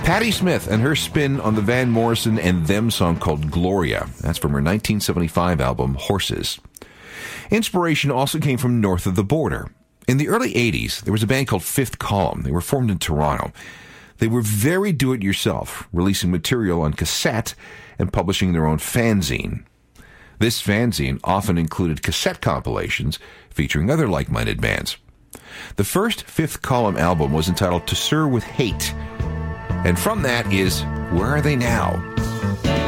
Patti Smith and her spin on the Van Morrison and Them song called Gloria. That's from her 1975 album, Horses. Inspiration also came from north of the border. In the early 80s, there was a band called Fifth Column. They were formed in Toronto. They were very do-it-yourself, releasing material on cassette and publishing their own fanzine. This fanzine often included cassette compilations featuring other like-minded bands. The first Fifth Column album was entitled To Sir With Hate, and from that is Where Are They Now?